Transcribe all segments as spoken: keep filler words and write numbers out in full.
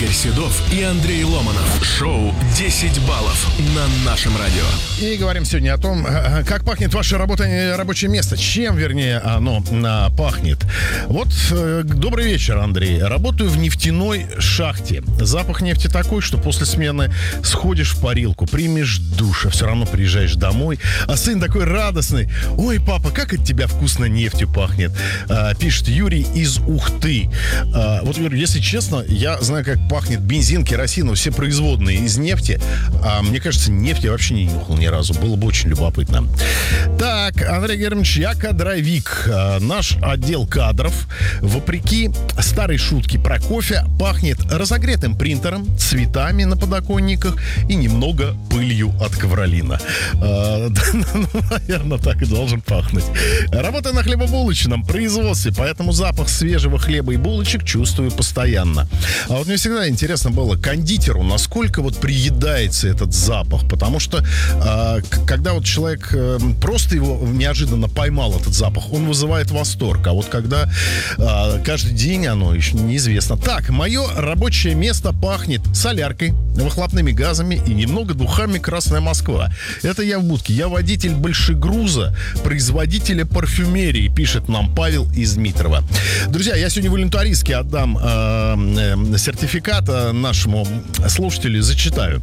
Игорь Седов и Андрей Ломанов. Шоу «десять баллов» на нашем радио. И говорим сегодня о том, как пахнет ваше работа, рабочее место. Чем, вернее, оно а, пахнет. Вот, э, добрый вечер, Андрей. Работаю в нефтяной шахте. Запах нефти такой, что после смены сходишь в парилку, примешь душ, а все равно приезжаешь домой. А сын такой радостный. Ой, папа, как от тебя вкусно нефтью пахнет. А, пишет Юрий из Ухты. А, вот, Юрий, если честно, я знаю, как пахнет бензин, керосин, все производные из нефти. А мне кажется, нефть я вообще не нюхал ни разу. Было бы очень любопытно. Так, Андрей Германович, я кадровик. А, наш отдел кадров, вопреки старой шутке про кофе, пахнет разогретым принтером, цветами на подоконниках и немного пылью от ковролина. А, ну, наверное, так и должен пахнуть. Работаю на хлебобулочном производстве, поэтому запах свежего хлеба и булочек чувствую постоянно. А вот мне всегда интересно было кондитеру, насколько вот приедается этот запах, потому что а, когда вот человек а, просто его неожиданно поймал, этот запах, он вызывает восторг. А вот когда а, каждый день, оно еще неизвестно. Так, мое рабочее место пахнет соляркой, выхлопными газами и немного духами «Красная Москва». Это я в будке. Я водитель большегруза, производителя парфюмерии, пишет нам Павел из Дмитрова. Друзья, я сегодня волюнтаристски отдам э, э, сертификат нашему слушателю, зачитаю.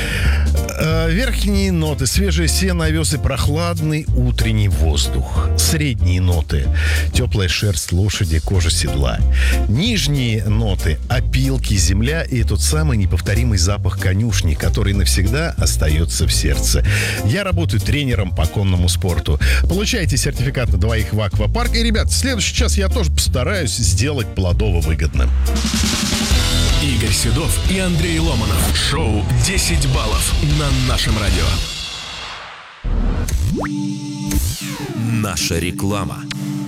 Э, верхние ноты: свежее сено, овес и прохладный утренний воздух. Средние ноты: теплая шерсть лошади, кожа седла. Нижние ноты: опилки, земля и тот самый неповторимый запах конюшни, который навсегда остается в сердце. Я работаю тренером по конному спорту. Получайте сертификат на двоих в аквапарк. И, ребят, в следующий час я тоже постараюсь сделать плодово выгодно. Игорь Седов и Андрей Ломанов. Шоу «десять баллов» на нашем радио. Наша реклама.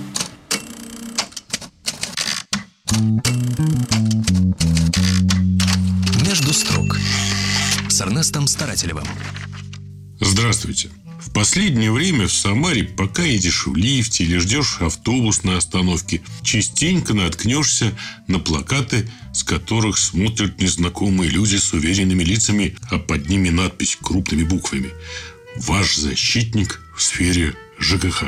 Между строк с Эрнестом Старателевым. Здравствуйте. В последнее время в Самаре, пока едешь в лифте или ждешь автобус на остановке, частенько наткнешься на плакаты, с которых смотрят незнакомые люди с уверенными лицами, а под ними надпись крупными буквами: «Ваш защитник в сфере ЖКХ».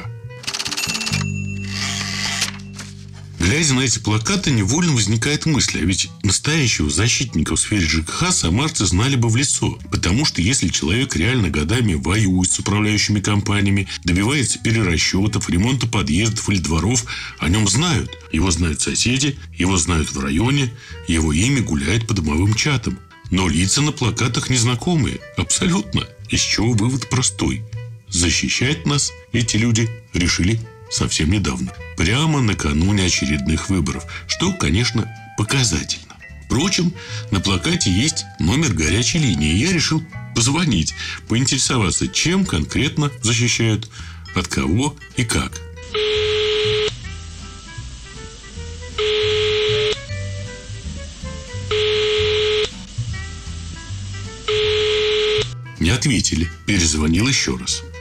Глядя на эти плакаты, невольно возникает мысль: а ведь настоящего защитника в сфере ЖКХ самарцы знали бы в лицо. Потому что если человек реально годами воюет с управляющими компаниями, добивается перерасчетов, ремонта подъездов или дворов, о нем знают. Его знают соседи, его знают в районе, его имя гуляет по домовым чатам. Но лица на плакатах незнакомые. Абсолютно. Из чего вывод простой: защищать нас эти люди решили совсем недавно, прямо накануне очередных выборов, что, конечно, показательно. Впрочем, на плакате есть номер горячей линии. Я решил позвонить, поинтересоваться, чем конкретно защищают, от кого и как. Не ответили. Перезвонил еще раз.